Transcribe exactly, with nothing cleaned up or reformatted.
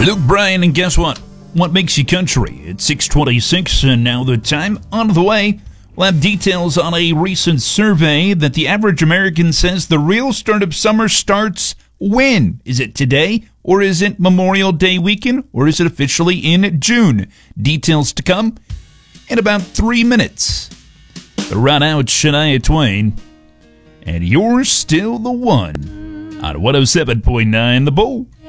Luke Bryan, and guess what? What makes you country? It's six twenty-six, and now the time on the way. We'll have details on a recent survey that the average American says the real start of summer starts when? Is it today, or is it Memorial Day weekend, or is it officially in June? Details to come in about three minutes. The Right Out Shania Twain, and You're Still the One on one oh seven point nine The Bull.